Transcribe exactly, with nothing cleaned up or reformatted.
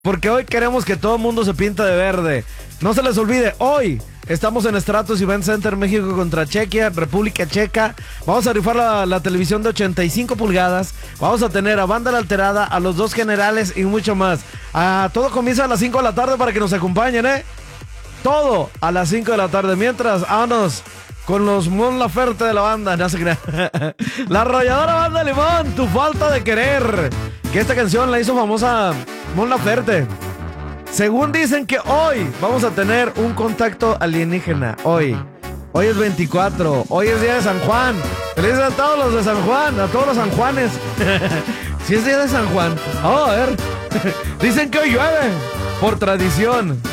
porque hoy queremos que todo el mundo se pinte de verde. No se les olvide, hoy estamos en Stratos Event Center, México contra Chequia, República Checa. Vamos a rifar la, la televisión de ochenta y cinco pulgadas. Vamos a tener a Banda La Alterada, a los dos generales y mucho más. Ah, todo comienza a las cinco de la tarde para que nos acompañen, ¿eh? Todo a las cinco de la tarde. Mientras, vámonos con los Mon Laferte de la banda. No se crean. La arrolladora Banda Limón, Tu Falta de Querer. Que esta canción la hizo famosa Mon Laferte. Según dicen que hoy vamos a tener un contacto alienígena. Hoy. Hoy es veinticuatro. Hoy es día de San Juan. Felices a todos los de San Juan. A todos los San Juanes. Si es día de San Juan. Vamos a ver. Dicen que hoy llueve. Por tradición.